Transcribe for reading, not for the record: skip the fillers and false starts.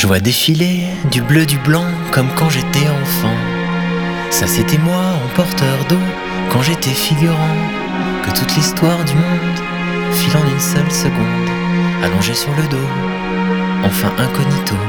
Je vois défiler du bleu, du blanc, comme quand j'étais enfant. Ça c'était moi en porteur d'eau, quand j'étais figurant. Que toute l'histoire du monde file en une seule seconde, allongé sur le dos, enfin incognito.